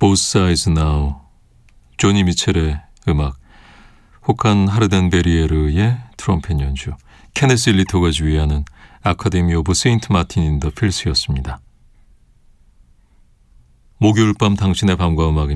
Both Sides Now, 조니 미첼의 음악, 호칸 하르덴베리에르의 트럼펫 연주, 케네스 일리토가 주의하는 아카데미 오브 세인트 마틴 인 더 필스였습니다. 목요일 밤 당신의 밤과 음악입니다.